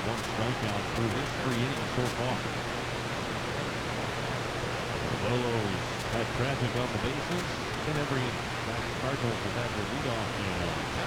one strikeout through his 3 innings so far. Willows had traffic on the bases in every inning. Cardinals have had their leadoff man on.